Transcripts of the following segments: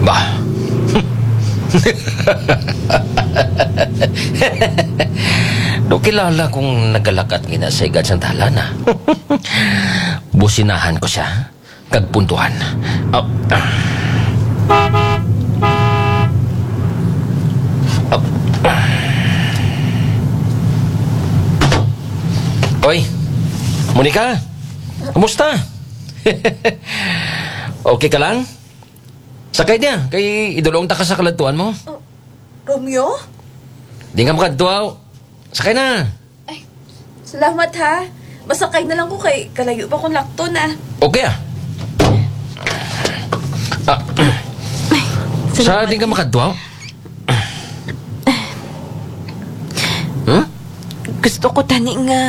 Bah. Do kilala kong nagalakat ngina sa igad sang talan na. Businahan ko siya. Kagpuntuhan. Oh. Oy, Monica, kumusta? Okay ka lang? Sakay niya, kay idulong ta ka sa kalantuan mo. Romeo? Di nga makadtuaw. Sakay na. Ay, salamat ha. Masakay na lang ko kay kalayo pa kong lakto na. Okay ah. Sa di ka makadtuaw? Gusto ko tani nga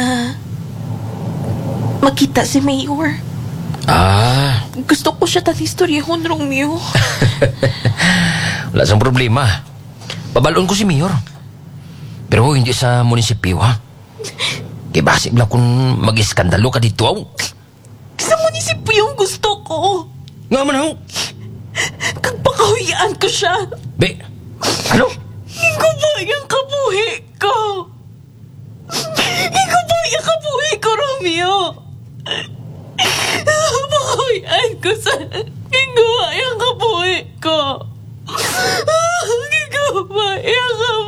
makita si Mayor. Ah. Gusto ko siya tani istoryahon, Romeo. Wala sang problema. Pabalon ko si Mayor. Pero hindi sa munisipyo, ha? Kaya basig lang kung mag-iskandalo ka dito, aw. Sa munisipyo yung gusto ko. Nga man, aw. Kagpakahuyaan ko siya. Be, ano? Ikaw ba yung kabuhi ko? Ikaw ba yung kabuhi ko, Romeo? Pakahuyaan ko sa... Ikaw ba yung kabuhi ko? Ikaw ba yung kabuhi